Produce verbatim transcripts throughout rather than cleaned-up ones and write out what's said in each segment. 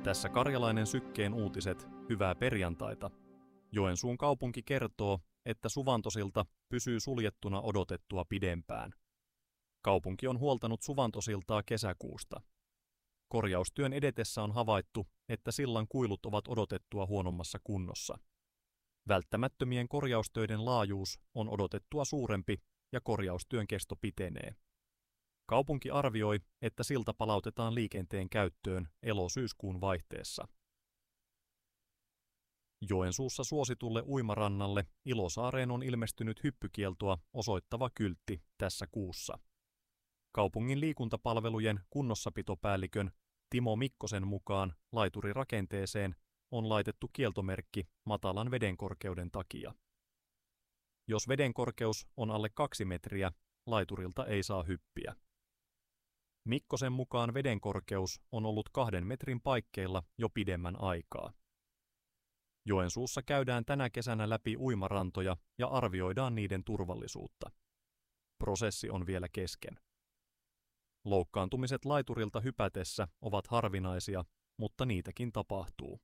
Tässä Karjalainen Sykkeen uutiset, hyvää perjantaita. Joensuun kaupunki kertoo, että Suvantosilta pysyy suljettuna odotettua pidempään. Kaupunki on huoltanut Suvantosiltaa kesäkuusta. Korjaustyön edetessä on havaittu, että sillan kuilut ovat odotettua huonommassa kunnossa. Välttämättömien korjaustöiden laajuus on odotettua suurempi ja korjaustyön kesto pitenee. Kaupunki arvioi, että silta palautetaan liikenteen käyttöön elo-syyskuun vaihteessa. Joensuussa suositulle uimarannalle Ilosaareen on ilmestynyt hyppykieltoa osoittava kyltti tässä kuussa. Kaupungin liikuntapalvelujen kunnossapitopäällikön Timo Mikkosen mukaan laiturirakenteeseen on laitettu kieltomerkki matalan vedenkorkeuden takia. Jos vedenkorkeus on alle kaksi metriä, laiturilta ei saa hyppiä. Mikkosen mukaan vedenkorkeus on ollut kahden metrin paikkeilla jo pidemmän aikaa. Joensuussa käydään tänä kesänä läpi uimarantoja ja arvioidaan niiden turvallisuutta. Prosessi on vielä kesken. Loukkaantumiset laiturilta hypätessä ovat harvinaisia, mutta niitäkin tapahtuu.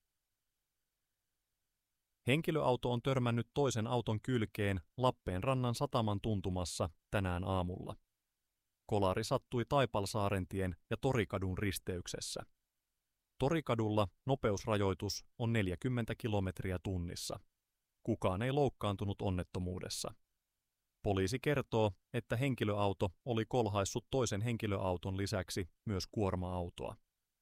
Henkilöauto on törmännyt toisen auton kylkeen Lappeenrannan sataman tuntumassa tänään aamulla. Kolari sattui Taipalsaarentien ja Torikadun risteyksessä. Torikadulla nopeusrajoitus on neljäkymmentä kilometriä tunnissa. Kukaan ei loukkaantunut onnettomuudessa. Poliisi kertoo, että henkilöauto oli kolhaissut toisen henkilöauton lisäksi myös kuorma-autoa.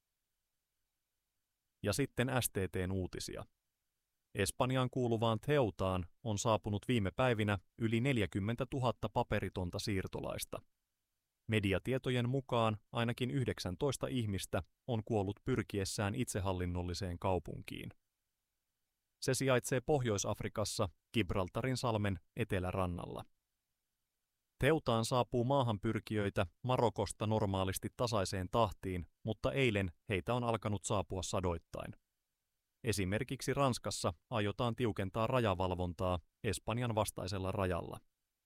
Ja sitten S T T:n uutisia. Espanjaan kuuluvaan Ceutaan on saapunut viime päivinä yli neljäkymmentätuhatta paperitonta siirtolaista. Mediatietojen mukaan ainakin yhdeksäntoista ihmistä on kuollut pyrkiessään itsehallinnolliseen kaupunkiin. Se sijaitsee Pohjois-Afrikassa Gibraltarin salmen etelärannalla. Ceutaan saapuu maahanpyrkijöitä Marokosta normaalisti tasaiseen tahtiin, mutta eilen heitä on alkanut saapua sadoittain. Esimerkiksi Ranskassa aiotaan tiukentaa rajavalvontaa Espanjan vastaisella rajalla.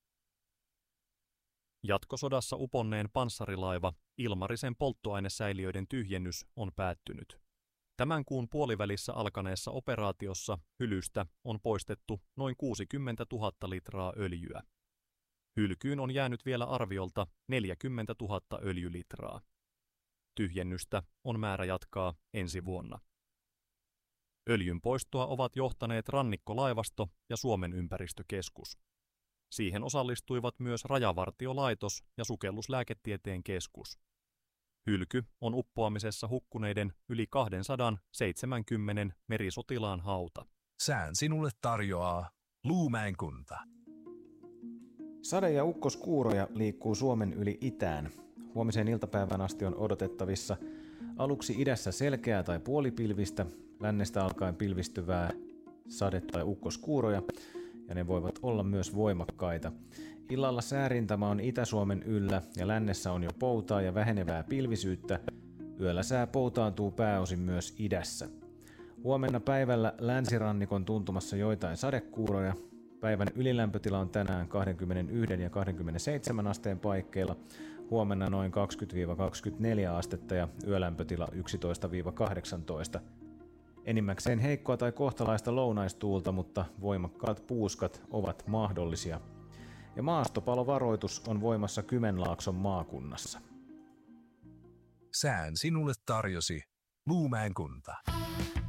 Jatkosodassa uponneen panssarilaiva Ilmarisen polttoainesäiliöiden tyhjennys on päättynyt. Tämän kuun puolivälissä alkaneessa operaatiossa hylystä on poistettu noin kuusikymmentätuhatta litraa öljyä. Hylkyyn on jäänyt vielä arviolta neljäkymmentätuhatta öljylitraa. Tyhjennystä on määrä jatkaa ensi vuonna. Öljyn poistoa ovat johtaneet Rannikkolaivasto ja Suomen ympäristökeskus. Siihen osallistuivat myös Rajavartiolaitos ja Sukelluslääketieteen keskus. Hylky on uppoamisessa hukkuneiden yli kaksisataaseitsemänkymmentä merisotilaan hauta. Sään sinulle tarjoaa Luumäen kunta. Sade- ja ukkoskuuroja liikkuu Suomen yli itään. Huomiseen iltapäivän asti on odotettavissa aluksi idässä selkeää tai puolipilvistä, lännestä alkaen pilvistyvää sade- tai ukkoskuuroja, ja ne voivat olla myös voimakkaita. Illalla säärintama on Itä-Suomen yllä ja lännessä on jo poutaa ja vähenevää pilvisyyttä. Yöllä sää poutaantuu pääosin myös idässä. Huomenna päivällä länsirannikon tuntumassa joitain sadekuuroja. Päivän ylilämpötila on tänään kaksikymmentäyksi ja kaksikymmentäseitsemän asteen paikkeilla. Huomenna noin kaksikymmentä kaksikymmentäneljä astetta ja yölämpötila yksitoista kahdeksantoista. Enimmäkseen heikkoa tai kohtalaista lounaistuulta, mutta voimakkaat puuskat ovat mahdollisia. Ja maastopalovaroitus on voimassa Kymenlaakson maakunnassa. Sään sinulle tarjosi Luumäen kunta.